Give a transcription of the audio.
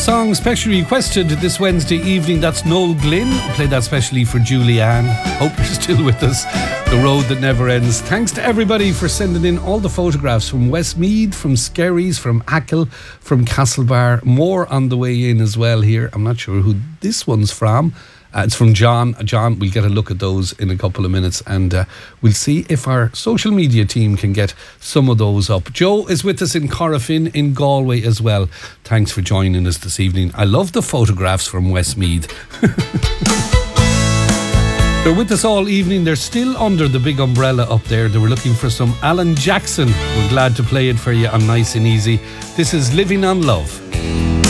Song specially requested this Wednesday evening. That's Noel Glynn. Played that specially for Julianne. Hope you're still with us. The road that never ends. Thanks to everybody for sending in all the photographs from Westmeath, from Skerries, from Achill, from Castlebar. More on the way in as well here. I'm not sure who this one's from. It's from John. John, we'll get a look at those in a couple of minutes, and we'll see if our social media team can get some of those up. Joe is with us in Corofin in Galway as well. Thanks for joining us this evening. I love the photographs from Westmeath. They're with us all evening. They're still under the big umbrella up there. They were looking for some Alan Jackson. We're glad to play it for you on Nice and Easy. This is Living on Love.